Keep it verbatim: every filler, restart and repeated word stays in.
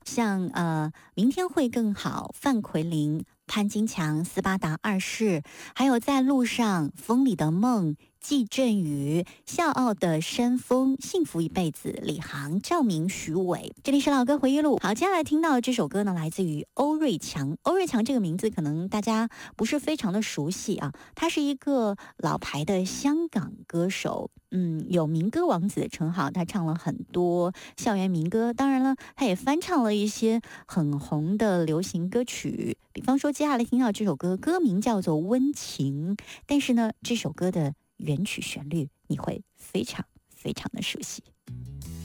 像呃，明天会更好，范奎林、潘金强、斯巴达二世，还有在路上、风里的梦、季振宇、笑傲的山峰、幸福一辈子、李航、赵明、徐伟。这里是老歌回忆录。好，接下来听到的这首歌呢，来自于欧瑞强。欧瑞强这个名字可能大家不是非常的熟悉啊，他是一个老牌的香港歌手。嗯，有民歌王子的称号，他唱了很多校园民歌，当然了，他也翻唱了一些很红的流行歌曲。比方说，接下来听到这首歌，歌名叫做《温情》，但是呢，这首歌的原曲旋律你会非常非常的熟悉。